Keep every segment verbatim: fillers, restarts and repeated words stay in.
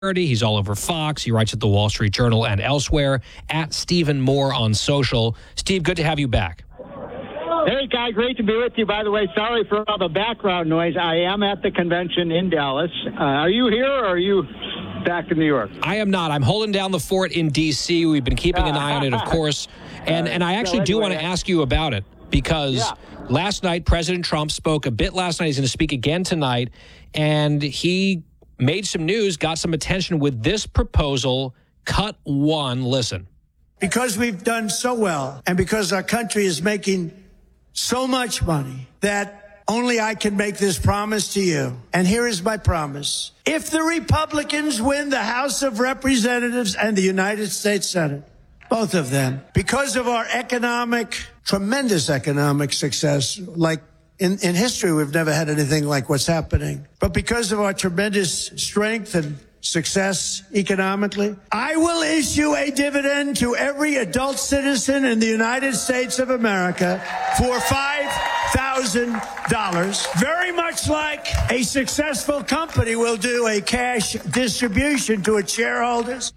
He's all over Fox. He writes at the Wall Street Journal and elsewhere. At Stephen Moore on social. Steve, good to have you back. Hey, Guy, great to be with you. By the way, sorry for all the background noise. I am at the convention in Dallas. Uh, are you here or are you back in New York? I am not. I'm holding down the fort in D C. We've been keeping an eye on it, of course. And, and I actually so do anyway, want to ask you about it because yeah. last night, President Trump spoke a bit last night. He's going to speak again tonight. And he made some news, got some attention with this proposal, cut one. Listen. Because we've done so well and because our country is making so much money that only I can make this promise to you. And here is my promise. If the Republicans win the House of Representatives and the United States Senate, both of them, because of our economic, tremendous economic success, like In, in history, we've never had anything like what's happening. But because of our tremendous strength and success economically, I will issue a dividend to every adult citizen in the United States of America for five thousand dollars. Very much like a successful company will do a cash distribution to its shareholders.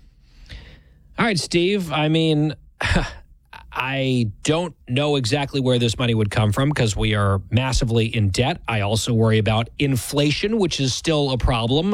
All right, Steve, I mean... I don't know exactly where this money would come from because we are massively in debt. I also worry about inflation, which is still a problem. Uh,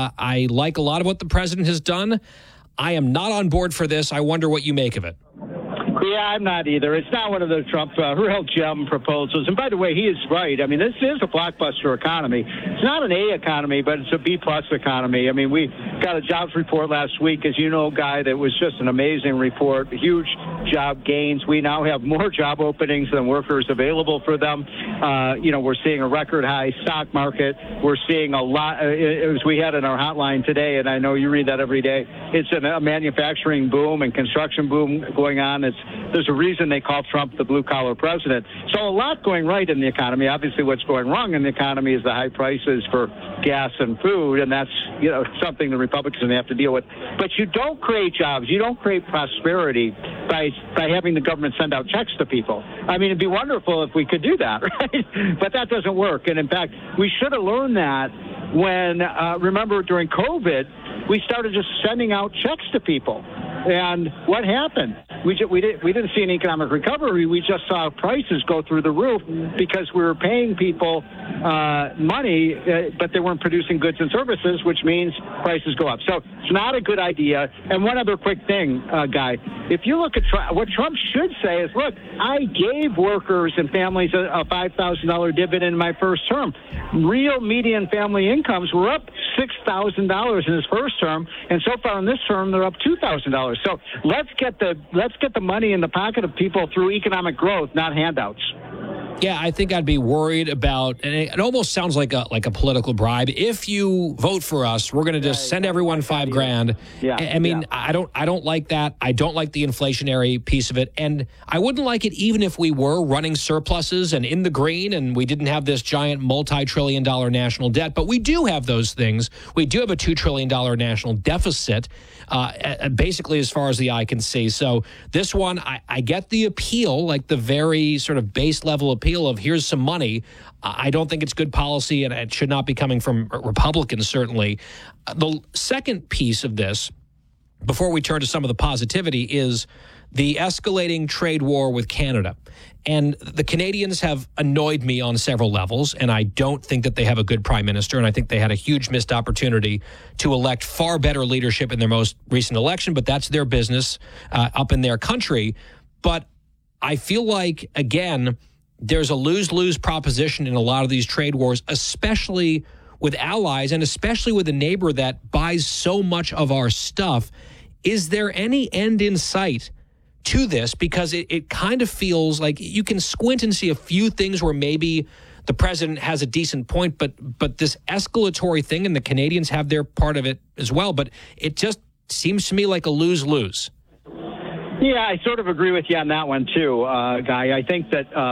I like a lot of what the president has done. I am not on board for this. I wonder what you make of it. Yeah, I'm not either. It's not one of the Trump uh, real gem proposals. And by the way, he is right. I mean, this is a blockbuster economy. It's not an A economy, but it's a B-plus economy. I mean, we got a jobs report last week, as you know, Guy, that was just an amazing report, huge job gains. We now have more job openings than workers available for them. Uh, you know, we're seeing a record high stock market. We're seeing a lot, uh, as we had in our hotline today, and I know you read that every day, it's a, a manufacturing boom and construction boom going on. It's There's a reason they call Trump the blue-collar president. So a lot going right in the economy. Obviously, what's going wrong in the economy is the high prices for gas and food, and that's, you know, something the Republicans have to deal with. But you don't create jobs. You don't create prosperity by by having the government send out checks to people. I mean, it'd be wonderful if we could do that, right? But that doesn't work. And, in fact, we should have learned that when, uh, remember, during COVID, we started just sending out checks to people. And what happened? We just, we didn't we didn't see an economic recovery. We just saw prices go through the roof because we were paying people uh, money, uh, but they weren't producing goods and services, which means prices go up. So it's not a good idea. And one other quick thing, uh, Guy, if you look at Trump, what Trump should say is, look, I gave workers and families a, a five thousand dollars dividend in my first term. Real median family incomes were up six thousand dollars in his first term, and so far in this term they're up two thousand dollars. So let's get the let's get the money in the pocket of people through economic growth, not handouts. Yeah, I think I'd be worried about, and it almost sounds like a like a political bribe. If you vote for us, we're going to just send everyone five grand. Yeah, I mean, yeah. I don't I don't like that. I don't like the inflationary piece of it, and I wouldn't like it even if we were running surpluses and in the green, and we didn't have this giant multi-trillion dollar national debt. But we do have those things. We do have a two trillion dollar national deficit, uh, basically as far as the eye can see. So this one, I, I get the appeal, like the very sort of base level appeal of here's some money. I don't think it's good policy, and it should not be coming from Republicans, certainly. The second piece of this, before we turn to some of the positivity, is the escalating trade war with Canada. And the Canadians have annoyed me on several levels, and I don't think that they have a good prime minister, and I think they had a huge missed opportunity to elect far better leadership in their most recent election, but that's their business uh, up in their country. But I feel like, again, there's a lose-lose proposition in a lot of these trade wars, especially with allies and especially with a neighbor that buys so much of our stuff. Is there any end in sight to this? Because it, it kind of feels like you can squint and see a few things where maybe the president has a decent point, but but this escalatory thing, and the Canadians have their part of it as well, but it just seems to me like a lose-lose. Yeah, I sort of agree with you on that one, too, uh, Guy. I think that, um,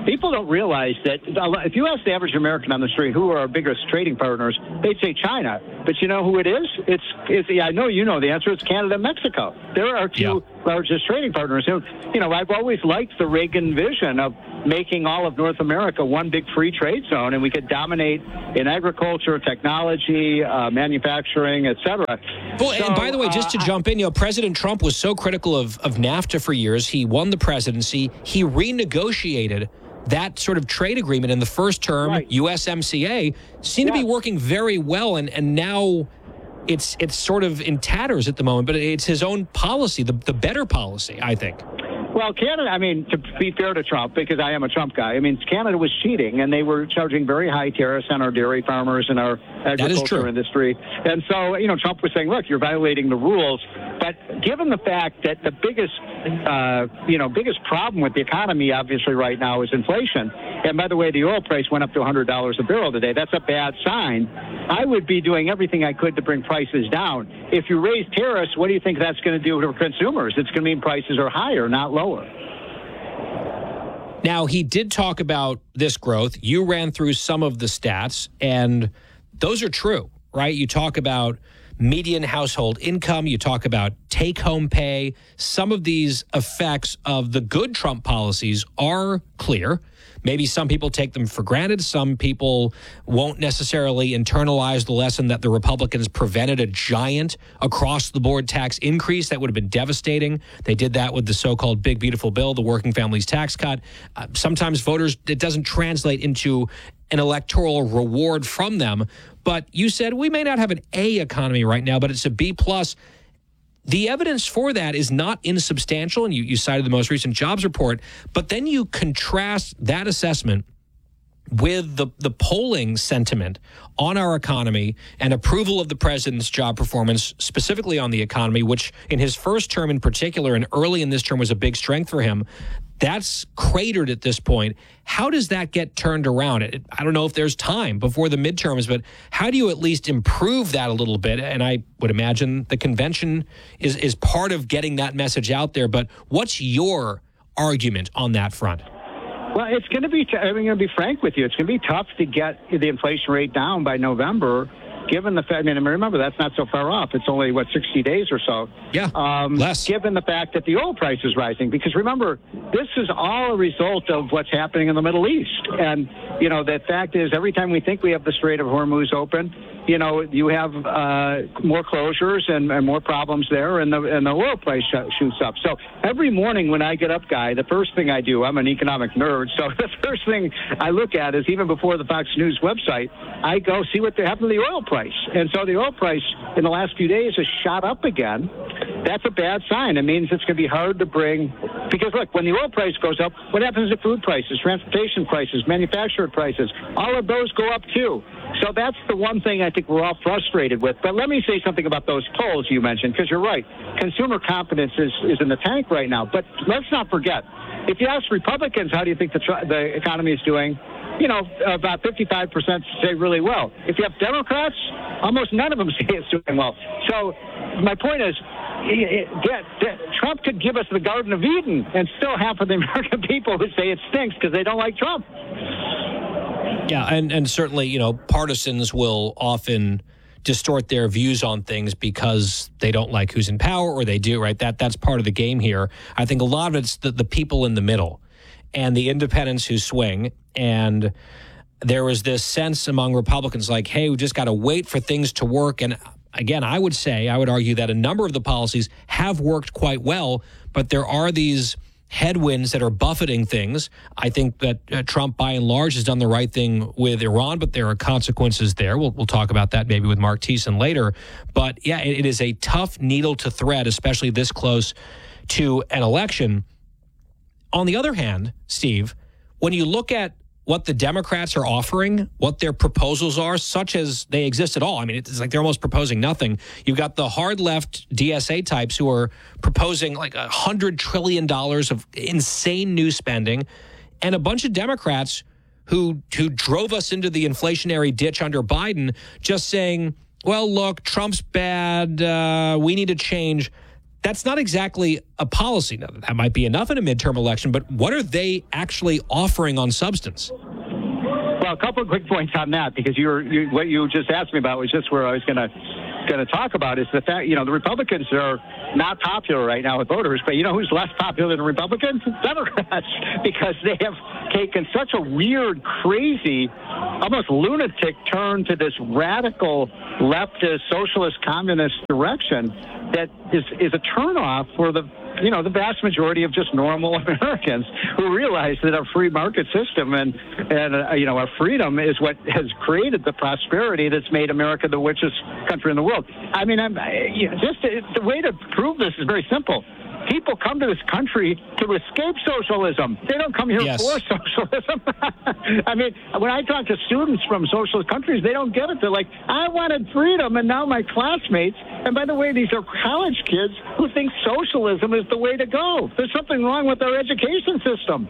people don't realize that if you ask the average American on the street who are our biggest trading partners, they'd say China. But you know who it is? It's, it's yeah, I know you know the answer. It's Canada and Mexico. There are two yeah. largest trading partners. You know, I've always liked the Reagan vision of making all of North America one big free trade zone, and we could dominate in agriculture, technology, uh, manufacturing, et cetera. Well, so, and by the way, just to uh, jump in, you know, President Trump was so critical of, of NAFTA for years. He won the presidency. He renegotiated that sort of trade agreement in the first term. Right. U S M C A seemed yeah. to be working very well, and, and now it's it's sort of in tatters at the moment, but it's his own policy, the, the better policy, I think. Well, Canada, I mean, to be fair to Trump, because I am a Trump guy, I mean, Canada was cheating, and they were charging very high tariffs on our dairy farmers and our agriculture industry. And so, you know, Trump was saying, look, you're violating the rules. But given the fact that the biggest, uh, you know, biggest problem with the economy, obviously, right now is inflation. And by the way, the oil price went up to one hundred dollars a barrel today. That's a bad sign. I would be doing everything I could to bring prices down. If you raise tariffs, what do you think that's going to do to consumers? It's going to mean prices are higher, not lower. Now, he did talk about this growth. You ran through some of the stats, and those are true, right? You talk about median household income. You talk about take-home pay. Some of these effects of the good Trump policies are clear. Maybe some people take them for granted. Some people won't necessarily internalize the lesson that the Republicans prevented a giant across-the-board tax increase that would have been devastating. They did that with the so-called Big Beautiful Bill, the working families tax cut. Uh, sometimes voters, it doesn't translate into an electoral reward from them. But you said we may not have an A economy right now, but it's a B plus. The evidence for that is not insubstantial, and you, you cited the most recent jobs report, but then you contrast that assessment with the, the polling sentiment on our economy and approval of the president's job performance, specifically on the economy, which in his first term in particular and early in this term was a big strength for him. That's cratered at this point. How does that get turned around? It, I don't know if there's time before the midterms, but how do you at least improve that a little bit? And I would imagine the convention is, is part of getting that message out there. But what's your argument on that front? Well, it's going to be, t- I'm going to be frank with you, it's going to be tough to get the inflation rate down by November, given the fact, I mean, remember, that's not so far off. It's only, what, sixty days or so. Yeah, um, less. Given the fact that the oil price is rising. Because remember, this is all a result of what's happening in the Middle East. And, you know, the fact is, every time we think we have the Strait of Hormuz open, you know, you have uh, more closures and, and more problems there, and the and the oil price sh- shoots up. So every morning when I get up, Guy, the first thing I do, I'm an economic nerd, so the first thing I look at is, even before the Fox News website, I go see what happened to the oil price. And so the oil price in the last few days has shot up again. That's a bad sign. It means it's going to be hard to bring, because look, when the oil price goes up, what happens to food prices, transportation prices, manufacturer prices? All of those go up too. So that's the one thing I think we're all frustrated with. But let me say something about those polls you mentioned, because you're right. Consumer confidence is, is in the tank right now. But let's not forget, if you ask Republicans, how do you think the, tr- the economy is doing? You know, about fifty-five percent say really well. If you have Democrats, almost none of them say it's doing well. So my point is, it, it, it, Trump could give us the Garden of Eden, and still half of the American people would say it stinks because they don't like Trump. Yeah, and, and certainly, you know, partisans will often distort their views on things because they don't like who's in power, or they do, right? That That's part of the game here. I think a lot of it's the, the people in the middle and the independents who swing. And there was this sense among Republicans like, hey, we just got to wait for things to work. And again, I would say, I would argue that a number of the policies have worked quite well, but there are these headwinds that are buffeting things. I think that uh, Trump, by and large, has done the right thing with Iran, but there are consequences there. We'll, we'll talk about that maybe with Mark Thiessen later. But yeah, it, it is a tough needle to thread, especially this close to an election. On the other hand, Steve, when you look at what the Democrats are offering, what their proposals are, such as they exist at all. I mean, it's like they're almost proposing nothing. You've got the hard left D S A types who are proposing like one hundred trillion dollars of insane new spending, and a bunch of Democrats who who drove us into the inflationary ditch under Biden just saying, well, look, Trump's bad, uh, we need to change. that's not exactly a policy. Now, that might be enough in a midterm election, but what are they actually offering on substance? Well, a couple of quick points on that, because you were, you, what you just asked me about was just where I was going to going to talk about is the fact, you know, the Republicans are not popular right now with voters, but you know who's less popular than Republicans? Democrats, because they have taken such a weird, crazy, almost lunatic turn to this radical leftist, socialist, communist direction that is, is a turnoff for the you know, the vast majority of just normal Americans who realize that our free market system and, and uh, you know, our freedom is what has created the prosperity that's made America the richest country in the world. I mean, I'm you know, just uh, the way to prove this is very simple. People come to this country to escape socialism. They don't come here yes. for socialism. I mean, when I talk to students from socialist countries, they don't get it. They're like, I wanted freedom, and now my classmates, and by the way, these are college kids who think socialism is the way to go. There's something wrong with our education system.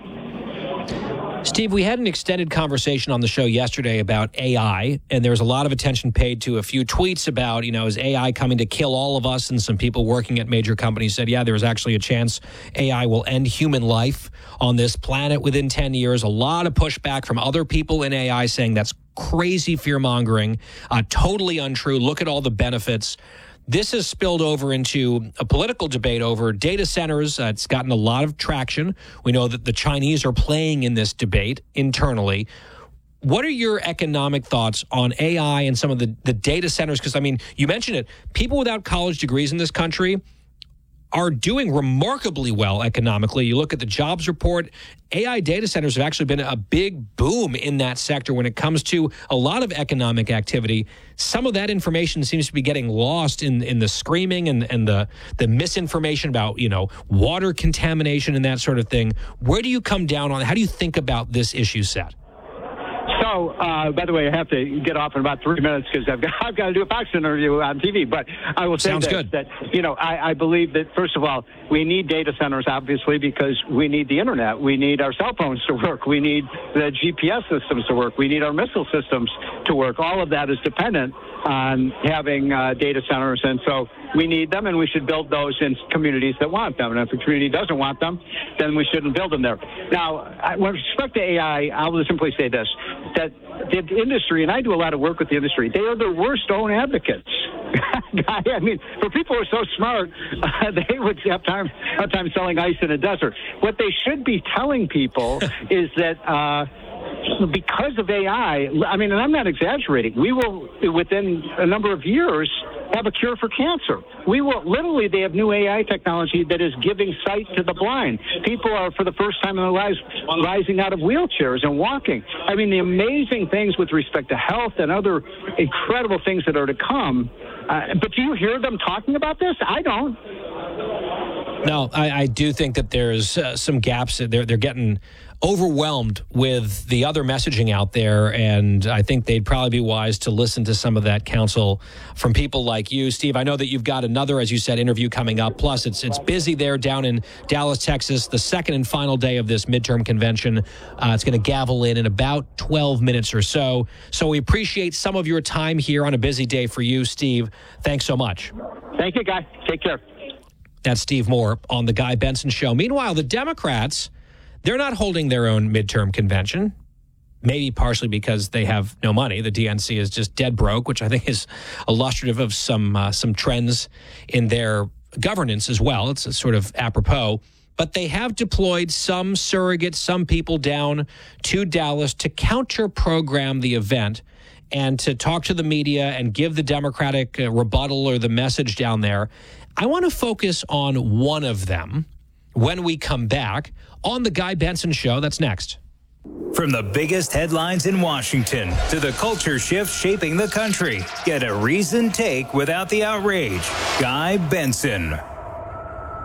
Steve, we had an extended conversation on the show yesterday about A I, and there was a lot of attention paid to a few tweets about, you know, is A I coming to kill all of us? And some people working at major companies said, yeah, there's actually a chance A I will end human life on this planet within ten years. A lot of pushback from other people in A I saying that's crazy fear-mongering, uh, totally untrue. Look at all the benefits. This has spilled over into a political debate over data centers. Uh, it's gotten a lot of traction. We know that the Chinese are playing in this debate internally. What are your economic thoughts on A I and some of the, the data centers? Because, I mean, you mentioned it. People without college degrees in this country are doing remarkably well economically. You look at the jobs report, A I data centers have actually been a big boom in that sector when it comes to a lot of economic activity. Some of that information seems to be getting lost in, in the screaming and, and the, the misinformation about, you know, water contamination and that sort of thing. Where do you come down on? How do you think about this issue set? So, uh, by the way, I have to get off in about three minutes because I've got, I've got to do a Fox interview on T V. But I will say Sounds this, good. that, you know, I, I believe that, first of all, we need data centers, obviously, because we need the Internet. We need our cell phones to work. We need the G P S systems to work. We need our missile systems to work. All of that is dependent on having uh, data centers. And so we need them, and we should build those in communities that want them. And if a community doesn't want them, then we shouldn't build them there. Now, I, with respect to A I, I will simply say this, that the industry, and I do a lot of work with the industry, they are the worst own advocates. I mean, for people who are so smart, uh, they would have time, have time selling ice in a desert. What they should be telling people is that uh, because of A I, I mean, and I'm not exaggerating, we will, within a number of years, have a cure for cancer. We will, literally, they have new A I technology that is giving sight to the blind. People are, for the first time in their lives, rising out of wheelchairs and walking. I mean, the amazing things with respect to health and other incredible things that are to come. Uh, but do you hear them talking about this? I don't. No, I, I do think that there's uh, some gaps. They're, they're getting overwhelmed with the other messaging out there, and I think they'd probably be wise to listen to some of that counsel from people like you, Steve. I know that you've got another, as you said, interview coming up. Plus, it's it's busy there down in Dallas, Texas, the second and final day of this midterm convention. Uh, it's going to gavel in in about twelve minutes or so. So we appreciate some of your time here on a busy day for you, Steve. Thanks so much. Thank you, Guy. Take care. That's Steve Moore on The Guy Benson Show. Meanwhile, the Democrats, they're not holding their own midterm convention, maybe partially because they have no money. The D N C is just dead broke, which I think is illustrative of some uh, some trends in their governance as well. It's a sort of apropos. But they have deployed some surrogates, some people down to Dallas to counter-program the event and to talk to the media and give the Democratic uh, rebuttal or the message down there. I want to focus on one of them when we come back on The Guy Benson Show. That's next. From the biggest headlines in Washington to the culture shift shaping the country, get a reasoned take without the outrage. Guy Benson.